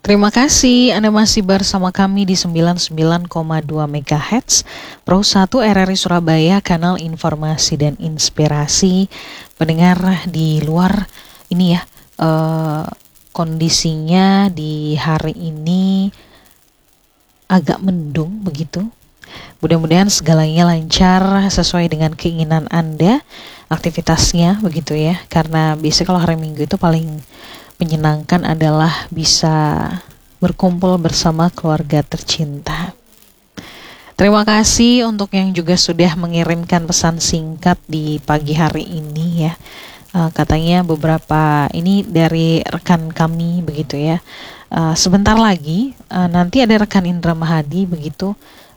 Terima kasih Anda masih bersama kami di 99,2 MHz Pro 1 RRI Surabaya, kanal informasi dan inspirasi. Pendengar di luar ini ya, kondisinya di hari ini agak mendung begitu. Mudah-mudahan segalanya lancar sesuai dengan keinginan Anda, aktivitasnya begitu ya. Karena biasanya kalau hari Minggu itu paling menyenangkan adalah bisa berkumpul bersama keluarga tercinta. Terima kasih untuk yang juga sudah mengirimkan pesan singkat di pagi hari ini ya. Katanya beberapa ini dari rekan kami begitu ya. Sebentar lagi nanti ada rekan Indra Mahadi begitu